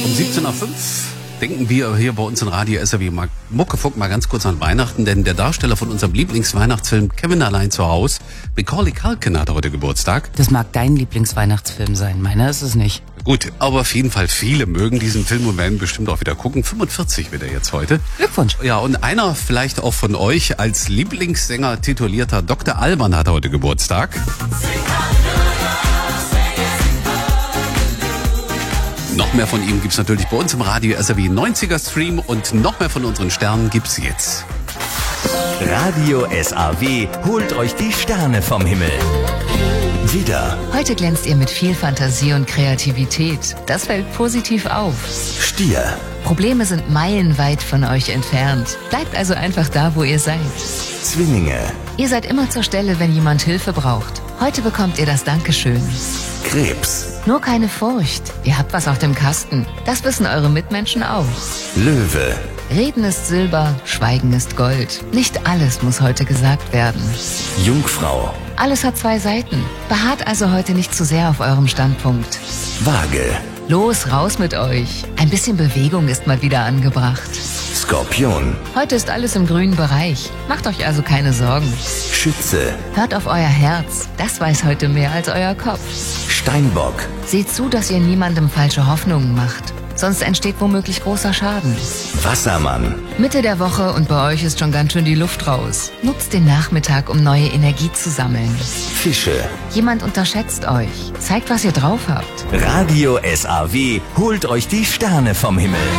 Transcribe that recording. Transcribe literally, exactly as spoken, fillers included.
siebzehn Uhr fünf denken wir hier bei uns in Radio S R W mal Muckefuck mal ganz kurz an Weihnachten, denn der Darsteller von unserem Lieblingsweihnachtsfilm Kevin allein zu Hause, Macaulay Culkin, hat heute Geburtstag. Das mag dein Lieblingsweihnachtsfilm sein, meiner ist es nicht. Gut, aber auf jeden Fall viele mögen diesen Film und werden bestimmt auch wieder gucken. fünfundvierzig wird er jetzt heute. Glückwunsch. Ja, und einer vielleicht auch von euch als Lieblingssänger titulierter Doktor Alban hat heute Geburtstag. Noch mehr von ihm gibt's natürlich bei uns im Radio S R W neunziger Stream und noch mehr von unseren Sternen gibt's jetzt. Radio S R W holt euch die Sterne vom Himmel. Wieder Heute glänzt ihr mit viel Fantasie und Kreativität. Das fällt positiv auf. Stier, Probleme sind meilenweit von euch entfernt. Bleibt also einfach da, wo ihr seid. Zwillinge, Ihr seid immer zur Stelle, wenn jemand Hilfe braucht. Heute bekommt ihr das Dankeschön. Krebs, Nur keine Furcht. Ihr habt was auf dem Kasten. Das wissen eure Mitmenschen auch. Löwe, Reden ist Silber, Schweigen ist Gold. Nicht alles muss heute gesagt werden. Jungfrau, Alles hat zwei Seiten. Beharrt also heute nicht zu sehr auf eurem Standpunkt. Waage, Los, raus mit euch. Ein bisschen Bewegung ist mal wieder angebracht. Skorpion, Heute ist alles im grünen Bereich. Macht euch also keine Sorgen. Schütze, Hört auf euer Herz. Das weiß heute mehr als euer Kopf. Steinbock, Seht zu, dass ihr niemandem falsche Hoffnungen macht. Sonst entsteht womöglich großer Schaden. Wassermann, Mitte der Woche und bei euch ist schon ganz schön die Luft raus. Nutzt den Nachmittag, um neue Energie zu sammeln. Fische. Jemand unterschätzt euch. Zeigt, was ihr drauf habt. Radio S R W holt euch die Sterne vom Himmel.